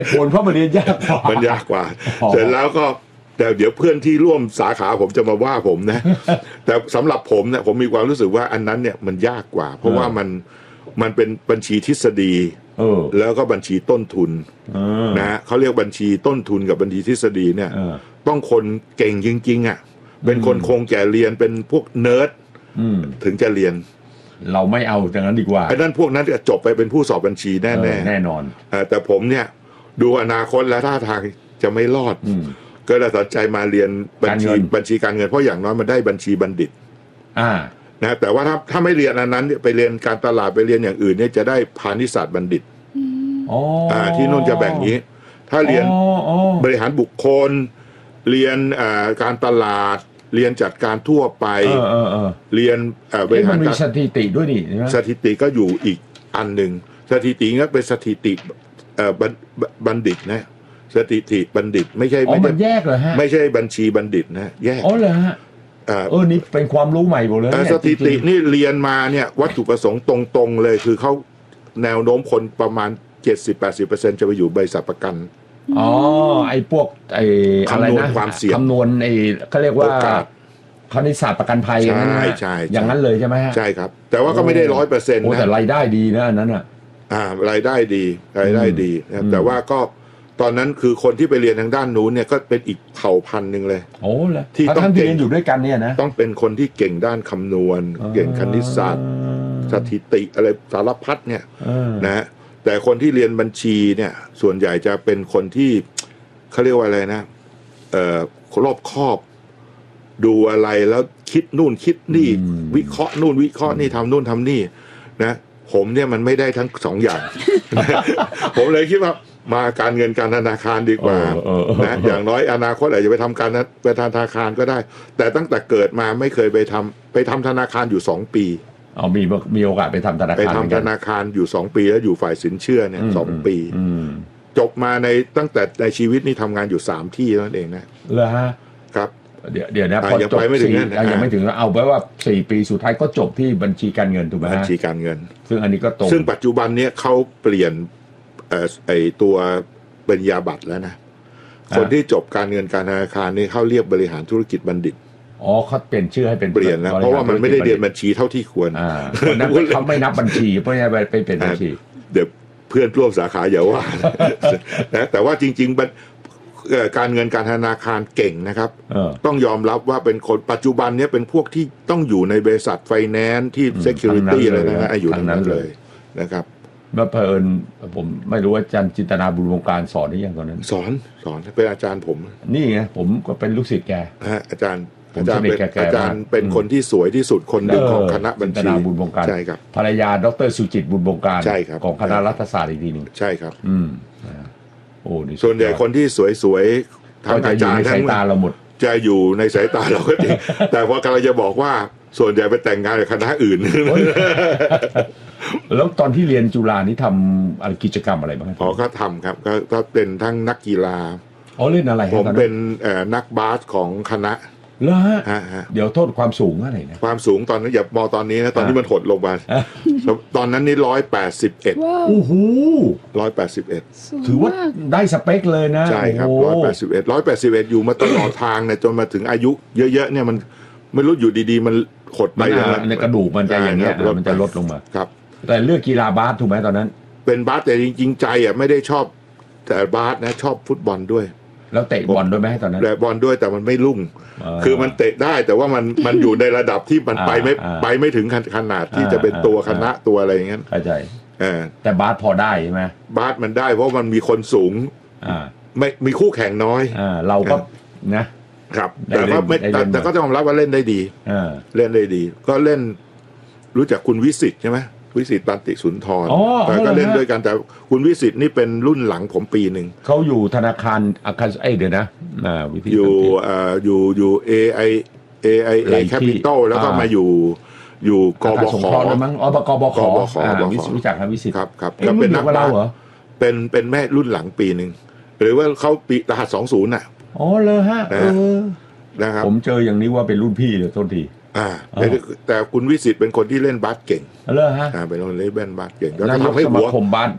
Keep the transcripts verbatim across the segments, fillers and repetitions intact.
คนเพราะมันเรียนยากกว่ามันยากกว่าเสร็จแล้วก็แต่เดี๋ยวเพื่อนที่ร่วมสาขาผมจะมาว่าผมนะ แต่สำหรับผมเนี่ยผมมีความรู้สึกว่าอันนั้นเนี่ยมันยากกว่าเพราะว่ามันมันเป็นบัญชีทฤษฎีแล้วก็บัญชีต้นทุนนะเขาเรียกบัญชีต้นทุนกับบัญชีทฤษฎีเนี่ยต้องคนเก่งจริงๆอ่ะเป็นคนคงแก่เรียนเป็นพวกเนิร์ดถึงจะเรียนเราไม่เอาอย่างนั้นดีกว่าไอ้นั่นพวกนั้นจะจบไปเป็นผู้สอบบัญชีแน่ๆแน่นอนแต่ผมเนี่ยดูอนาคตและท่าทางจะไม่รอดก็เลยตัดใจมาเรียนบัญชีบัญชีการเงินเพราะอย่างน้อยมันได้บัญชีบัณฑิตอ่านะแต่ว่าถ้าถ้าไม่เรียนอันนั้นไปเรียนการตลาดไปเรียนอย่างอื่นเนี่ยจะได้พาณิชยศาสตร์บัณฑิตอ๋ออ่าที่นู่นจะแบ่งนี้ถ้าเรียนบริหารบุคคลเรียนอ่าการตลาดเรียนจัดการทั่วไปเออเออเรียนบริหารการสถิติด้วยนี่สถิติก็อยู่อีกอันหนึ่งสถิติก็เป็นสถิติบัณฑิตนะสถิติบัณฑิตไม่ใช่ไม่มันแยกเหรอฮะไม่ใช่บัญชีบัณฑิตนะแยกอ๋อเหรอฮะเออนี่เป็นความรู้ใหม่หมดเลยสถิตินี่เรียนมาเนี่ยวัตถุประสงค์ตรงๆเลยคือเขาแนวโน้มคนประมาณ เจ็ดสิบถึงแปดสิบเปอร์เซ็นต์ จะไปอยู่บริษัทประกันอ๋อไอ้พวกไอ้อะไรนะความเสี่ยงคำนวณไอ้เขาเรียกว่าคณิตศาสตร์ประกันภัยอย่างนั้นนะอย่างนั้นเลยใช่ไหมฮะใช่ครับแต่ว่าก็ไม่ได้ร้อยเปอร์เซ็นต์นะแต่รายได้ดีนะอันนั้นอ่ะอ่ารายได้ดีรายได้ดีนะแต่ว่าก็ตอนนั้นคือคนที่ไปเรียนทางด้านนู้นเนี่ยก็เป็นอีกเผ่าพันธุ์นึงเลยโอ้เลยที่ต้องเรียนอยู่ด้วยกันเนี่ยนะต้องเป็นคนที่เก่งด้านคำนวณเก่งคณิตศาสตร์สถิติอะไรสารพัดเนี่ยนะแต่คนที่เรียนบัญชีเนี่ยส่วนใหญ่จะเป็นคนที่เขาเรียกว่าอะไรนะเอ่อรอบคอบดูอะไรแล้วคิดนู่นคิดนี่วิเคราะห์นู่นวิเคราะห์นี่ทำนู่นทำนี่นะผมเนี่ยมันไม่ได้ทั้งสองอย่าง ผมเลยคิดว่ามาการเงินการธนาคารดีกว่านะอย่างน้อยอนาคตอาจจะไปทำการไปธนาคารก็ได้แต่ตั้งแต่เกิดมาไม่เคยไปทำไปทำธนาคารอยู่สองปีอ๋อมีมีโอกาสไปทำธนาคารไปทำธนาคารอยู่สองปีแล้วอยู่ฝ่ายสินเชื่อเนี่ยสองปีจบมาในตั้งแต่ในชีวิตนี่ทำงานอยู่สามที่นั่นเองนะเหรอฮะครับเดี๋ยวเดี๋ยวนะพอจบสี่ยังไม่ถึงเอาไว้ว่าสี่ปีสุดท้ายก็จบที่บัญชีการเงินถูกไหมบัญชีการเงินซึ่งอันนี้ก็ตรงซึ่งปัจจุบันนี้เขาเปลี่ยนเอ่อไอตัวปริญญาบัตรแล้วนะคนที่จบการเงินการธนาคารนี่เขาเรียกบริหารธุรกิจบัณฑิตอ๋อเขาเปลี่ยนชื่อให้เป็นเปลี่ยนแล้วเพราะว่ามันไม่ได้เรียนบัญชีเท่าที่ควรอ่าคนนั้นเขาไม่นับบัญชีเพราะงั้นไปเป็นบัญชีเดี๋ยวเพื่อนร่วมสาขาอย่าว่านะแต่ว่าจริงๆการเงินการธนาคารเก่งนะครับต้องยอมรับว่าเป็นคนปัจจุบันนี้เป็นพวกที่ต้องอยู่ในบริษัทไฟแนนซ์ที่ security อะไรนะอยู่ทั้งนั้นเลยนะครับเมื่อเพลินผมไม่รู้ว่าอาจารย์จินตนาบุญวงการสอนได้ยังตอนนั้นสอนสอนเป็นอาจารย์ผมนี่ไงผมก็เป็นลูกศิษย์แกฮะอาจารย์อาจารย์เป็นอาจารย์เป็นคนที่สวยที่สุดคนหนึ่งของคณะบัญชีบุญวงการใช่ครับภรรยาดรสุจิตบุญวงการใช่ครับของคณะรัฐศาสตร์อีกทีหนึ่งใช่ครับอืมโอ้ส่วนใหญ่คนที่สวยๆทั้งอาจารย์ทั้งตาเราหมดจะอยู่ในสายตาเราก็จริงแต่พอกำลังจะบอกว่าส่วนใหญ่ไปแต่งงานกับคณะอื่นแล้วตอนที่เรียนจุฬานี่ทำอะไรกิจกรรมอะไรบ้างอ๋อก็ทำครับก็เป็นทั้งนักกีฬาอ๋อเล่นอะไรผมเป็นนักบาสของคณะเหรอฮะเดี๋ยวโทษความสูงอะไรนะความสูงตอนนั้นอย่ามองตอนนี้นะตอนนี้มันหดลงมาตอนนั้นนี่ร้อยแปดสิบเอ็ดโอ้โหร้อยแปดสิบเอ็ดถือว่าได้สเปคเลยนะใช่ครับร้อยแปดสิบเอ็ดร้อยแปดสิบเอ็ดอยู่มาตลอดทางเนี่ยจนมาถึงอายุเยอะๆเนี่ยมันไม่รู้อยู่ดีๆมันหดไปในกระดูกมันจะอย่างเงี้ยมันจะลดลงมาครับแต่เลือกกีฬาบาสถูกไหมตอนนั้นเป็นบาสแต่จริงๆใจอ่ะไม่ได้ชอบแต่บาสนะชอบฟุตบอลด้วยแล้วเตะบอลด้วยไหมตอนนั้นเตะบอลด้วยแต่มันไม่รุ่งคือมันเตะได้แต่ว่ามันมันอยู่ในระดับที่มันไปไม่ไปไม่ถึงขนาดที่จะเป็นตัวคณะตัวอะไรอย่างนั้นเข้าใจแต่บาสพอได้ใช่ไหมบาสมันได้เพราะมันมีคนสูงไม่มีคู่แข่งน้อยเราก็นะครับแต่ว่าไม่แต่ก็ต้องรับว่าเล่นได้ดีเล่นได้ดีก็เล่นรู้จักคุณวิสิตใช่ไหมวิสิตตันติสุนทรแต่ก็เล่นด้วยกันแต่คุณวิสิตนี่เป็นรุ่นหลังผมปีหนึ่งเขาอยู่ธนาคารอาคาไอเดี๋ยวนะอยู่อยู่อยู่เอไอเอไอเอแคปิตอลแล้วก็มาอยู่อยู่กบขมั้งอ๋อกบขรู้จักครับวิสิตครับครับก็เป็นนักเราเหรอเป็นเป็นแม่รุ่นหลังปีหนึ่งหรือว่าเขาปีรหัสสองศูนย์อ่ะอ๋อเลยฮะนะครับผมเจออย่างนี้ว่าเป็นรุ่นพี่เลยต้นทีอ่าแต่คุณวิสิตเป็นคนที่เล่นบาสเก่งเลยฮะอ่าเป็นคนเล่นบาสเก่งแล้วทำให้หัวคมบาส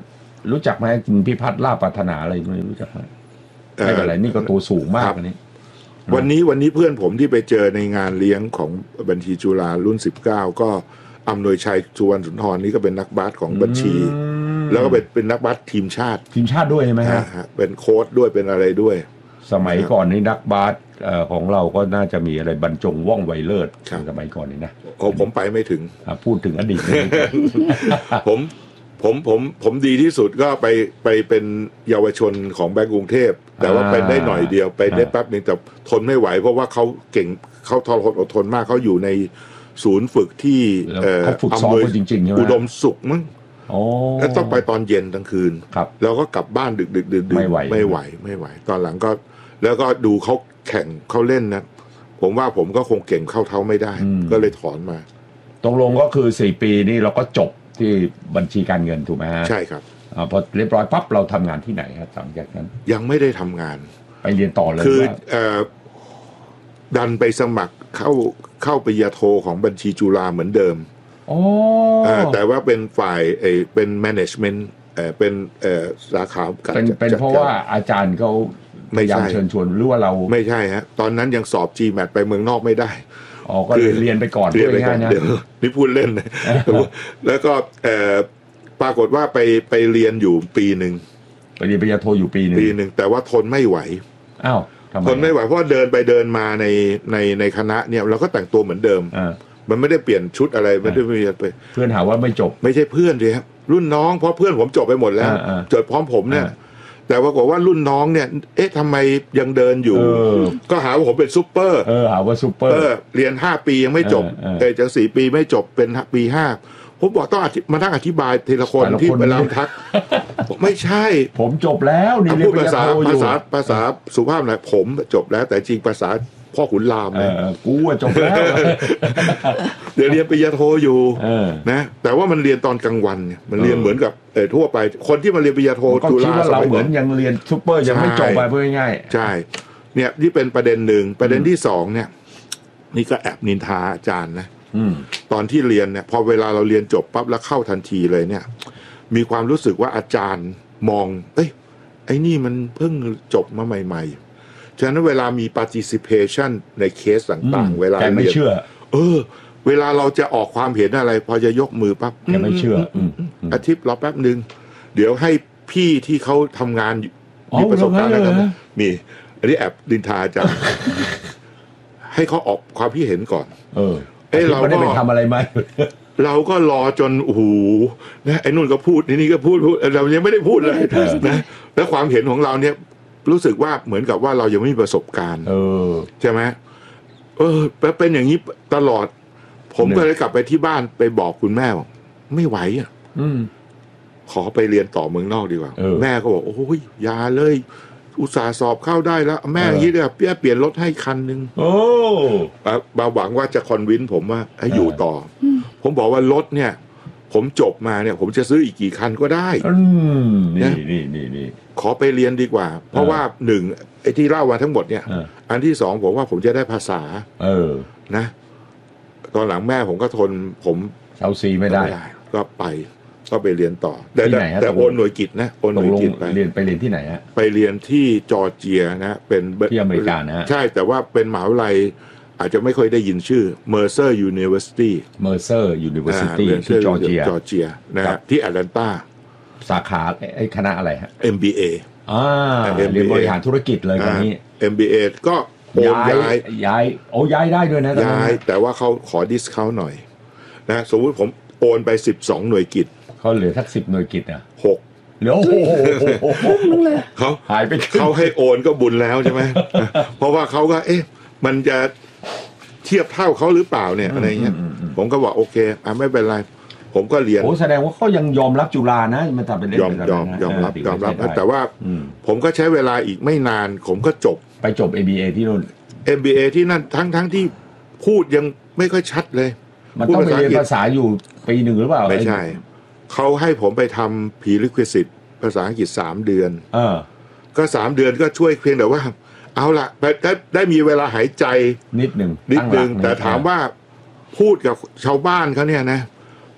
รู้จักไหมคุณพิพัฒน์ลาภปรารถนาอะไรไม่รู้จักไหมไม่เป็นไรนี่ก็ตัวสูงมากอันนี้วันนี้วันนี้เพื่อนผมที่ไปเจอในงานเลี้ยงของบัญชีจุฬารุ่นสิบเก้าก็อำนวยชัยสุวรรณสุนทรนี่ก็เป็นนักบาสของบัญชีแล้วก็เป็นเป็นนักบาสทีมชาติทีมชาติด้วยใช่ไหมฮะเป็นโค้ชด้วยเป็นอะไรด้วยสมัยก่อนนี่นักบาสของเราก็น่าจะมีอะไรบรรจงว่องไวเลิศสมัยก่อนนี่นะโอ้ผมไปไม่ถึงพูดถึงอดีตผมผมผมผมดีที่สุดก็ไปไปเป็นเยาวชนของแบงก์กรุงเทพแต่ว่าไปได้หน่อยเดียวไปได้แป๊บนึงแต่ทนไม่ไหวเพราะว่าเขาเก่งเขาทรหดอดทนมากเขาอยู่ในศูนย์ฝึกที่เขาฝึกซ้อมจริงๆใช่ไหมอุดมสุขมั้งแล้วต้องไปตอนเย็นกลางคืนแล้วก็กลับบ้านดึกดึกดึกไม่ไหวไม่ไหวไม่ไหวตอนหลังก็แล้วก็ดูเขาแข่งเขาเล่นนะผมว่าผมก็คงเก่งเข้าเท้าไม่ได้ก็เลยถอนมาตรงลงก็คือสี่ปีนี่เราก็จบที่บัญชีการเงินถูกไหมฮะใช่ครับอพอเรียบร้อยปั๊บเราทำงานที่ไหนครับหลังจากนั้นยังไม่ได้ทำงานไปเรียนต่อเลยคือดันไปสมัครเข้าเข้าปริญญาโทของบัญชีจุฬาเหมือนเดิมอ๋อแต่ว่าเป็นฝ่ายเอเป็น management เออเป็นเออสาขาเป็นเป็นเพราะว่าอาจารย์เขาพยายามเชิญชวนหรือว่าเราไม่ใช่ฮะตอนนั้นยังสอบ จี แมท ไปเมืองนอกไม่ได้อ๋อก็เลยเรียนไปก่อนเรียนไปก่อนเดี๋ยวนี่พูดเล่นนะแล้วก็เออปรากฏว่าไปไปเรียนอยู่ปีหนึ่งไปเรียนปริญญาโทอยู่ปีหนึ่งปีหนึ่งแต่ว่าทนไม่ไหวอ้าวทนไม่ไหวเพราะเดินไปเดินมาในในในคณะเนี่ยเราก็แต่งตัวเหมือนเดิมมันไม่ได้เปลี่ยนชุดอะไรไม่ได้เปลี่ยนไปเพื่อนหาว่าไม่จบไม่ใช่เพื่อนเลยครับรุ่นน้องเพราะเพื่อนผมจบไปหมดแล้วจบพร้อมผมเนี่ยแต่ว่าบอกว่ารุ่นน้องเนี่ยเอ๊ะทำไมยังเดินอยู่ก็หาว่าผมเป็นซุปเปอร์เออหาว่าซุปเปอร์เรียนห้าปียังไม่จบแต่จากสี่ปีไม่จบเป็นปีห้าผมบอกต้องมานั่งอธิบายทีละคนที่เวลาทักไม่ใช่ผมจบแล้วนี่พูดภาษาภาษาภาษาสุภาพหน่อยผมจบแล้วแต่จริงภาษาพ่อขุนรามเลยกูจบแล้วเดี๋ยวเรียนปริญญาโทอยู่นะแต่ว่ามันเรียนตอนกลางวันเนี่ยมันเรียนเหมือนกับเออทั่วไปคนที่มาเรียนปริญญาโทจุฬาเราเหมือนยังเรียนซุปเปอร์ยังไม่จบไปเพื่อง่ายใช่เนี่ยนี่เป็นประเด็นหนึ่งประเด็นที่สองเนี่ยนี่ก็แอบนินทาอาจารย์นะตอนที่เรียนเนี่ยพอเวลาเราเรียนจบปั๊บแล้วเข้าทันทีเลยเนี่ยมีความรู้สึกว่าอาจารย์มองเอ้ยไอ้นี่มันเพิ่งจบมาใหม่ๆฉะนั้นเวลามี participation ในเคสต่างๆเวลาเรียนเออเวลาเราจะออกความเห็นอะไรพอจะยกมือปั๊บแกไม่เชื่ออาทิตย์รอแป๊บนึงเดี๋ยวให้พี่ที่เขาทำงานมีประสบการณ์แล้วมีอันนี้แอบดินทาอาจารย์ให้เขาออกความคิดเห็นก่อนเออเอ้เราก็ไปทำอะไรไหมเราก็รอจนโอ้โหนะไอ้นู่นก็พูดนี่ก็พูดพูดเรายังไม่ได้พูดเลยนะแล้วความเห็นของเราเนี่ยรู้สึกว่าเหมือนกับว่าเรายังไม่มีประสบการณ์ใช่ไหมเออเป็นอย่างนี้ตลอดผมก็เลยกลับไปที่บ้านไปบอกคุณแม่บอกไม่ไหวอ่ะขอไปเรียนต่อเมืองนอกดีกว่าแม่ก็บอกโอ้ยอย่าเลยอุตส่าห์สอบเข้าได้แล้วแม่ยี่เดียเปลี่ยนเปลี่ยนรถให้คันหนึ่งโอ้มาหวังว่าจะคอนวินผมว่าให้อยู่ต่อผมบอกว่ารถเนี่ยผมจบมาเนี่ยผมจะซื้ออีกกี่คันก็ได้นี่นี่นี่นี่ขอไปเรียนดีกว่าเพราะว่าหนึ่งไอ้ที่เล่ามาทั้งหมดเนี่ยอันที่สองผมว่าผมจะได้ภาษาเออนะตอนหลังแม่ผมก็ทนผมเชาซีไม่ได้ก็ไปก็ไปเรียนต่อแต่แต่โอนหน่วยกิจนะโอนหน่วยกิจไปเรียนไปเรียนที่ไหไหนฮะไปเรียนที่จอร์เจียนะเป็นที่อเมริกานะฮะใช่แต่ว่าเป็นมหาวิทยาลัยอาจจะไม่ค่อยได้ยินชื่อ Mercer University Mercer University ที่จอร์เจียจอร์เจียนะฮะที่แอตแลนตาสาขาไอ้คณะอะไรฮะเอ็ม บี เออ่าเรียนบริหารธุรกิจเลยตอนนี้เอ็ม บี เอ ก็โอนย้ายย้ายโอ้ย้ายได้ด้วยนะย้ายแต่ว่าเขาขอดิสเคาท์หน่อยนะสมมุติผมโอนไปสิบสองหน่วยกิจเขาเหลือทักสิบหน่วยกิจอ่ะหกเหลือโอ้โหเขาหายไปเขาให้โอนก็บุญแล้วใช่ไหมเพราะว่าเขาก็เอ๊ะมันจะเทียบเท่าเขาหรือเปล่าเนี่ยอะไรเงี้ยผมก็บอกโอเคอ่ะไม่เป็นไรผมก็เรียนโอ้แสดงว่าเขายังยอมรับจุฬานะมันทำเป็นเล่นยอมยอมยอมรับยอมรับแต่ว่าผมก็ใช้เวลาอีกไม่นานผมก็จบไปจบ เอ็ม บี เอ ที่นู่นเอ็ม บี เอ ที่นั่นทั้งทั้งที่พูดยังไม่ค่อยชัดเลยมันต้องไปเรียนภาษาอยู่ปีหนึ่งหรือเปล่าไม่ใช่เขาให้ผมไปทำ prerequisite ภาษาอังกฤษสามเดือนเออก็สามเดือนก็ช่วยเพียงแต่ว่าเอาละได้ได้มีเวลาหายใจนิดหนึ่งนิดหนึ่งแต่ถามว่าพูดกับชาวบ้านเขาเนี่ยนะ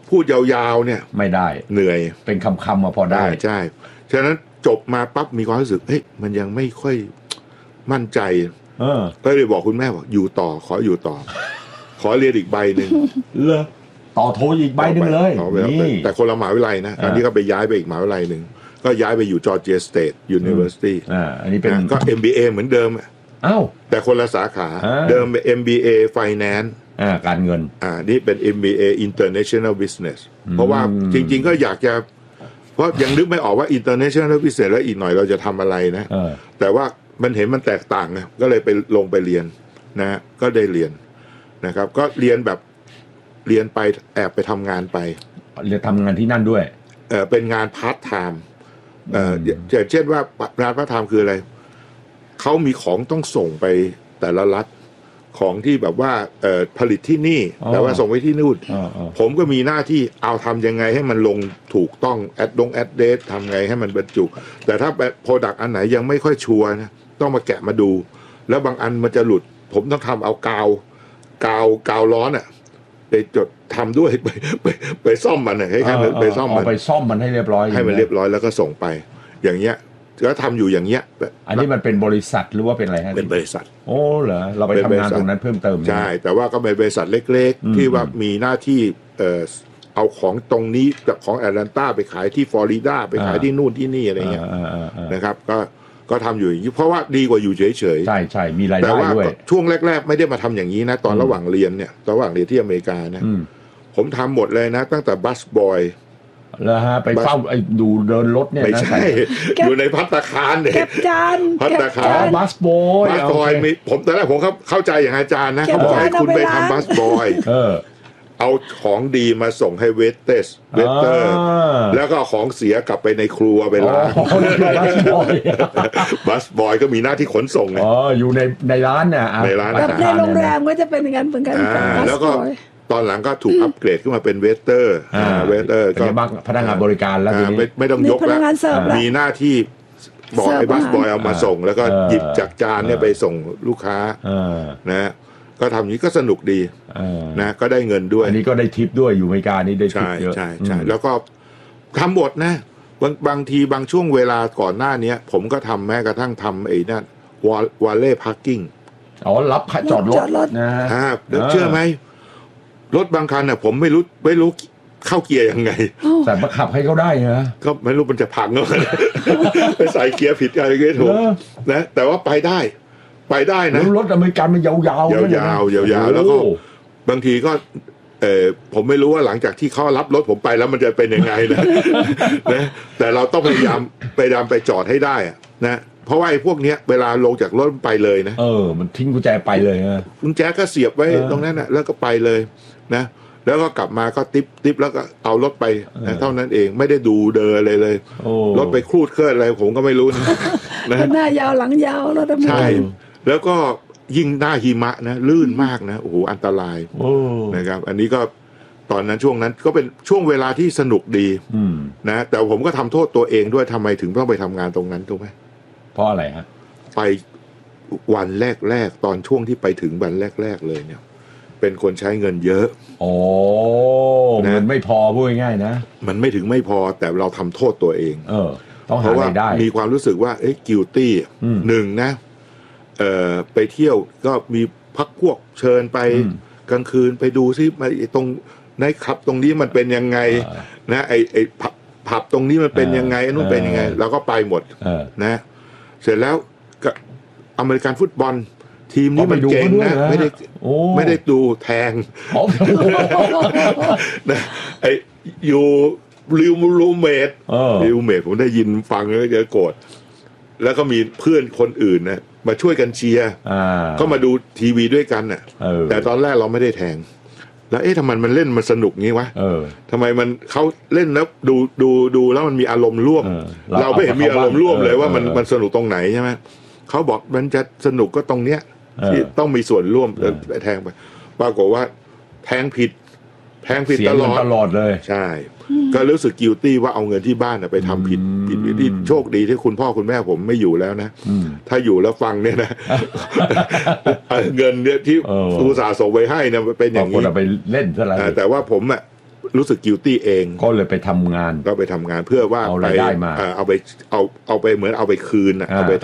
พูดยาวๆเนี่ยไม่ได้เหนื่อยเป็นคำๆมาพอได้ใช่ฉะนั้นจบมาปั๊บมีความรู้สึกเฮ้ยมันยังไม่ค่อยมั่นใจก็เลยบอกคุณแม่บอกอยู่ต่อขออยู่ต่อขอเรียนอีกใบหนึ่งเลยต่อโทอีกใบหนึ่งเลยนี่แต่คนละมหาวิทยาลัยนะตอนนี้ก็ไปย้ายไปอีกมหาวิทยาลัยหนึ่งก็ย้ายไปอยู่จอร์เจียสเตทยูนิเวอร์ซิตี้อ่าอันนี้เป็นก็ เอ็ม บี เอ เหมือนเดิมอ้าวแต่คนละสาขาเดิมเป็น เอ็ม บี เอ Finance อ่าการเงินอ่านี่เป็น เอ็ม บี เอ International Business เพราะว่าจริงๆก็อยากจะเพราะยังนึกไม่ออกว่า International Business แล้วอีกหน่อยเราจะทำอะไรนะแต่ว่ามันเห็นมันแตกต่างไงก็เลยไปลงไปเรียนนะก็ได้เรียนนะครับก็เรียนแบบเรียนไปแอบไปทำงานไปเรียนทำงานที่นั่นด้วยเออเป็นงานพาร์ทไทม์เอออย่างเช่นว่างานพาร์ทไทม์คืออะไรเขามีของต้องส่งไปแต่ละรัฐของที่แบบว่าเอ่อผลิตที่นี่แต่ว่าส่งไปที่นู่นผมก็มีหน้าที่เอาทำยังไงให้มันลงถูกต้องแอดลงแอดเดททำไงให้มันบรรจุแต่ถ้าโปรดักต์อันไหนยังไม่ค่อยชัวร์นะต้องมาแกะมาดูแล้วบางอันมันจะหลุดผมต้องทำเอากาวกาวกาวร้อนอ่ะไปจดทำด้วยไปไปไปซ่อมมันให้ให้ไปซ่อมมันไปซ่อมมันให้เรียบร้อยให้มันเรียบร้อยแล้วก็ส่งไปอย่างเงี้ยก็ทำอยู่อย่างเงี้ยอันนี้มันเป็นบริษัทหรือว่าเป็นอะไรฮะเป็นบริษัทโอ้เหรอเราไปทำงานตรงนั้นเพิ่มเติมใช่แต่ว่าก็เป็นบริษัทเล็กๆที่ว่ามีหน้าที่เอ่อเอาของตรงนี้จากของแอตแลนตาไปขายที่ฟลอริดาไปขายที่นู่นที่นี่อะไรเงี้ยนะครับก็ก็ทำอยู่อย่างนี้เพราะว่าดีกว่าอยู่เฉยๆใช่ใช่มีรายได้ด้วยแต่ว่าช่วงแรกๆไม่ได้มาทำอย่างนี้นะตอนระหว่างเรียนเนี่ยระหว่างเรียนที่อเมริกานะผมทำหมดเลยนะตั้งแต่บัสบอยแล้วฮะไปเฝ้าไอ้ดูเดินรถเนี่ยนะไม่ใช่อยู่ในภัตตาคารเนี่ยเก็บจานภัตตาคารบัสบอยบัสบอยมีผมตอนแรกผมเข้าใจอย่างอาจารย์นะเขาบอกให้คุณไปทำบัสบอยเอาของดีมาส่งให้เวสเตสเวสเตอร์แล้วก็ของเสียกลับไปในครัวไปล้างบัสบอยบัสบอยก็มีหน้าที่ขนส่งไงอ๋ออยู่ในในร้านน่ะในร้านแบบในโรงแรมก็จะเป็นอย่างนั้นเหมือนกันแล้วก็ตอนหลังก็ถูกอัปเกรดขึ้นมาเป็นเวสเตอร์เวสเตอร์ก็พนักงานบริการแล้วทีนี้ไม่ไม่ต้องยกแล้วมีหน้าที่บอกให้บัสบอยเอามาส่งแล้วก็หยิบจากจานเนี่ยไปส่งลูกค้านะก็ทำนี้ก็สนุกดีนะก็ได้เงินด้วยอันนี้ก็ได้ทิปด้วยอยู่อเมริกานี่ได้ทิปเยอะใช่ใช่แล้วก็ทำหมดนะบางบางทีบางช่วงเวลาก่อนหน้านี้ผมก็ทำแม้กระทั่งทำไอ้นั่นวอลเล่พาร์กิ้งอ๋อรับจอดรถนะฮะเชื่อไหมรถบางคันน่ะผมไม่รู้ไม่รู้เข้าเกียร์ยังไงแต่มาขับให้เขาได้นะก็ไม่รู้มันจะพังก็ไปใส่เกียร์ผิดอะไรก็ถูกนะแต่ว่าไปได้ไปได้นะรถอเมริกันมันยาวๆยาวยาวยาวแล้วก็บางทีก็เออผมไม่รู้ว่าหลังจากที่เขารับรถผมไปแล้วมันจะเป็นยังไงนะนะแต่เราต้องพยายามพยายามไปจอดให้ได้นะเพราะว่าไอ้พวกเนี้ยเวลาลงจากรถไปเลยนะเออมันทิ้งกุญแจไปเลยนะกุญแจก็เสียบไว้ตรงนั้นนะแล้วก็ไปเลยนะแล้วก็กลับมาก็ติ๊บติ๊บแล้วก็เอารถไปนะเท่านั้นเองไม่ได้ดูเดินอะไรเลยรถไปครูดเคลื่อนอะไรผมก็ไม่รู้นะหน้ายาวหลังยาวรถใช่แล้วก็ยิ่งหน้าหิมะนะลื่นมากนะโอ้โหอันตรายนะครับอันนี้ก็ตอนนั้นช่วงนั้นก็เป็นช่วงเวลาที่สนุกดีนะแต่ผมก็ทำโทษตัวเองด้วยทำไมถึงต้องไปทำงานตรงนั้นถูกไหมเพราะอะไรฮะไปวันแรกๆตอนช่วงที่ไปถึงวันแรกๆเลยเนี่ยเป็นคนใช้เงินเยอะโอ้นะมันไม่พอพูดง่ายๆนะมันไม่ถึงไม่พอแต่เราทำโทษตัวเองเออต้องหารายได้มีความรู้สึกว่าเอ้ยกิลตี้หนึ่งนะเอ่อไปเที่ยวก็มีพักพวกเชิญไปกลางคืนไปดูซิมาตรงในคลับตรงนี้มันเป็นยังไงนะไอไอผับผับตรงนี้มันเป็นยังไงนู่นเป็นยังไงเราก็ไปหมดนะเสร็จแล้วก็อเมริกันฟุตบอลทีมนี้มันเก่งนะไม่ได้ไม่ได้ดูแทงนะไออยู่ริวรูเมทริวเมทผมได้ยินฟังแล้วจะโกรธแล้วก็มีเพื่อนคนอื่นนะมาช่วยกันเชียร์ก็มาดูทีวีด้วยกันน่ะแต่ตอนแรกเราไม่ได้แทงแล้วเอ๊ะทำไมมันเล่นมันสนุกงี้วะทำไมมันเขาเล่นแล้วดูดูดูแล้วมันมีอารมณ์ร่วมเราไม่เห็นมีอารมณ์ร่วมเลยว่ามันมันสนุกตรงไหนใช่ไหมเขาบอกมันจะสนุกก็ตรงเนี้ยที่ต้องมีส่วนร่วมแทงไปปรากฏว่าแทงผิดแทงผิดตลอดตลอดเลยใช่ก็รู้สึกกิลตี้ว่าเอาเงินที่บ้านไปทำผิดผิดที่โชคดีที่คุณพ่อคุณแม่ผมไม่อยู่แล้วนะถ้าอยู่แล้วฟังเนี่ยนะเงินเนี่ยที่อุตส่าห์ส่งไปให้นะเป็นอย่างนี้ไปเล่นซะแล้วแต่ว่าผมอ่ะรู้สึก guilty เองก็เลยไปทำงานก็ไปทำงานเพื่อว่าเอาไปรายได้มาเอ่อเอาไปเอาเอาไปเหมือนเอาไปคืนนะอ่าเอาไป